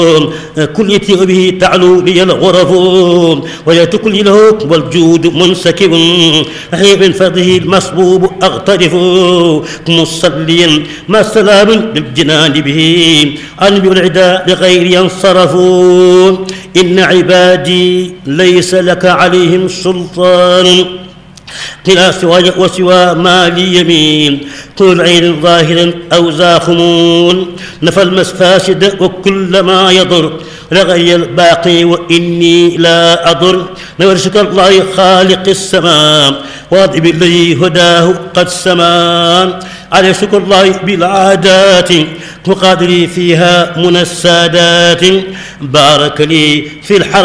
كليتي به تعلو لي الغرف ولا تكل له والجود منسكب من فضله المصبوب أغترف مصليا ما سلام للجنان به أنبي العداء لغير ينصرفوا إن عبادي ليس لك عليهم سلطان قلا سواي وسوى ما لي يمين طول عين ظاهر أو زاخمون نفى المفاسد وكل ما يضر لغي الباقي وإني لا أضر نورشك الله خالق السماء واضب الذي هداه قد سما على شكر الله بالعادات وقادري فيها من السادات بارك لي في الحرم